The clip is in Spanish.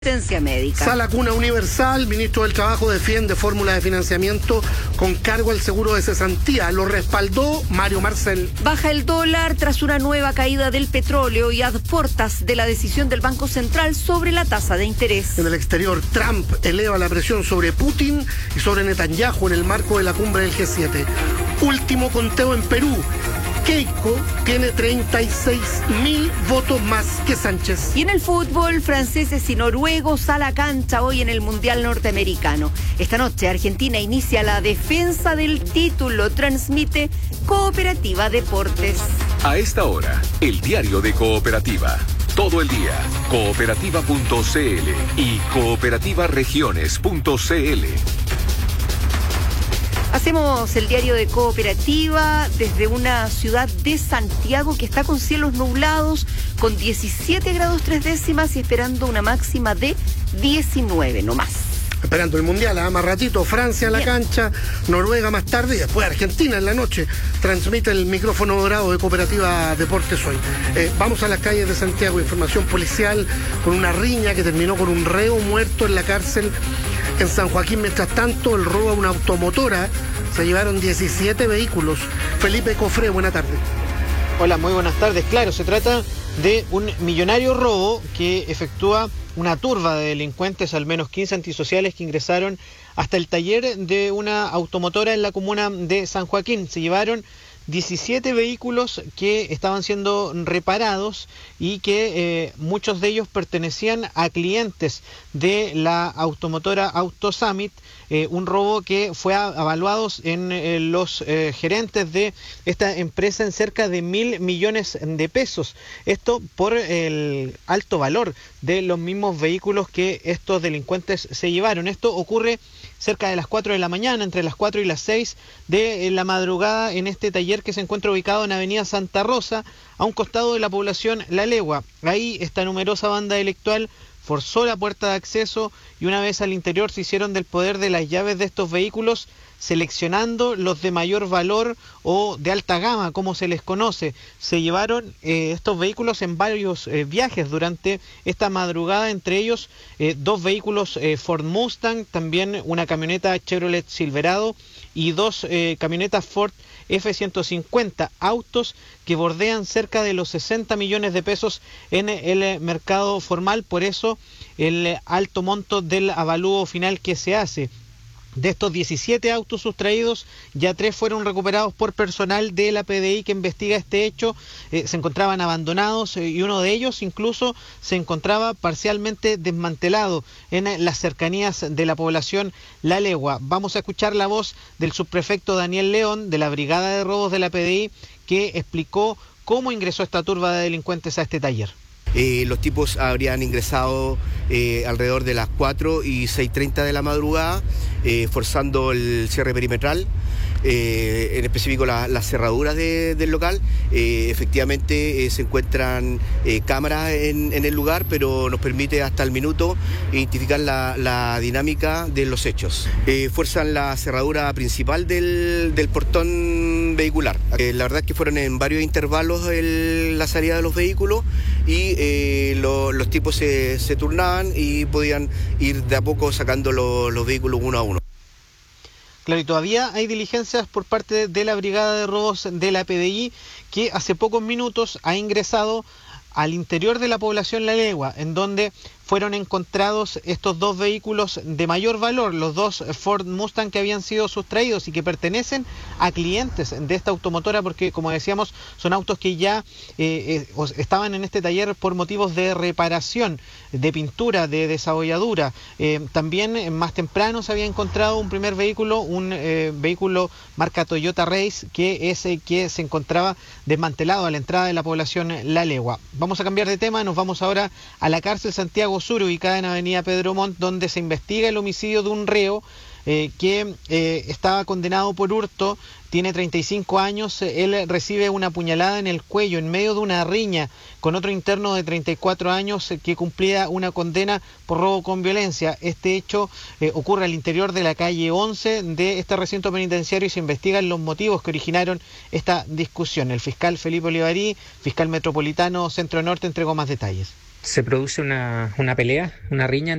Asistencia médica. Sala Cuna Universal, ministro del Trabajo defiende fórmula de financiamiento con cargo al seguro de cesantía. Lo respaldó Mario Marcel. Baja el dólar tras una nueva caída del petróleo y adportas de la decisión del Banco Central sobre la tasa de interés. En el exterior, Trump eleva la presión sobre Putin y sobre Netanyahu en el marco de la cumbre del G7. Último conteo en Perú. Keiko tiene 36.000 votos más que Sánchez. Y en el fútbol, franceses y noruegos a la cancha hoy en el Mundial Norteamericano. Esta noche Argentina inicia la defensa del título, transmite Cooperativa Deportes. A esta hora, el diario de Cooperativa. Todo el día, cooperativa.cl y cooperativaregiones.cl. Hacemos el diario de Cooperativa desde una ciudad de Santiago que está con cielos nublados, con 17 grados 3 décimas y esperando una máxima de 19, no más. Esperando el Mundial, más ratito, Francia a la cancha, Noruega más tarde y después Argentina en la noche. Transmite el micrófono dorado de Cooperativa Deportes hoy. Vamos a las calles de Santiago, información policial con una riña que terminó con un reo muerto en la cárcel en San Joaquín. Mientras tanto, el robo a una automotora, se llevaron 17 vehículos. Felipe Cofré, buena tarde. Hola, muy buenas tardes. Claro, se trata de un millonario robo que efectúa una turba de delincuentes, al menos 15 antisociales que ingresaron hasta el taller de una automotora en la comuna de San Joaquín. Se llevaron 17 vehículos que estaban siendo reparados y que muchos de ellos pertenecían a clientes de la automotora AutoSummit, un robo que fue evaluado en los gerentes de esta empresa en cerca de 1.000 millones de pesos. Esto por el alto valor de los mismos vehículos que estos delincuentes se llevaron. Esto ocurre cerca de las 4 de la mañana, entre las 4 y las 6 de la madrugada, en este taller que se encuentra ubicado en Avenida Santa Rosa, a un costado de la población La Legua. Ahí esta numerosa banda delictual forzó la puerta de acceso y una vez al interior se hicieron del poder de las llaves de estos vehículos, seleccionando los de mayor valor o de alta gama, como se les conoce. Se llevaron estos vehículos en varios viajes durante esta madrugada, entre ellos 2 vehículos Ford Mustang, también una camioneta Chevrolet Silverado y 2 camionetas Ford F-150, autos que bordean cerca de los 60 millones de pesos en el mercado formal. Por eso el alto monto del avalúo final que se hace. De estos 17 autos sustraídos, ya 3 fueron recuperados por personal de la PDI que investiga este hecho. Se encontraban abandonados y uno de ellos incluso se encontraba parcialmente desmantelado en las cercanías de la población La Legua. Vamos a escuchar la voz del subprefecto Daniel León de la Brigada de Robos de la PDI, que explicó cómo ingresó esta turba de delincuentes a este taller. Los tipos habrían ingresado alrededor de las 4 y 6:30 de la madrugada, forzando el cierre perimetral, en específico las cerraduras del local. Efectivamente se encuentran cámaras en el lugar, pero nos permite hasta el minuto identificar la dinámica de los hechos. Fuerzan la cerradura principal del portón vehicular. La verdad es que fueron en varios intervalos la salida de los vehículos y los tipos se turnaban y podían ir de a poco sacando los vehículos uno a uno. Claro, y todavía hay diligencias por parte de la Brigada de Robos de la PDI, que hace pocos minutos ha ingresado al interior de la población La Legua, en donde fueron encontrados estos 2 vehículos de mayor valor, los 2 Ford Mustang que habían sido sustraídos y que pertenecen a clientes de esta automotora, porque como decíamos son autos que ya estaban en este taller por motivos de reparación, de pintura, de desabolladura. También más temprano se había encontrado un primer vehículo, un vehículo marca Toyota Race, que es que se encontraba desmantelado a la entrada de la población La Legua. Vamos a cambiar de tema, nos vamos ahora a la cárcel Santiago Sur, ubicada en Avenida Pedro Montt, donde se investiga el homicidio de un reo que estaba condenado por hurto, tiene 35 años, él recibe una puñalada en el cuello en medio de una riña con otro interno de 34 años que cumplía una condena por robo con violencia. Este hecho ocurre al interior de la calle 11 de este recinto penitenciario y se investigan los motivos que originaron esta discusión. El fiscal Felipe Olivarí, fiscal metropolitano Centro Norte, entregó más detalles. se produce una pelea, una riña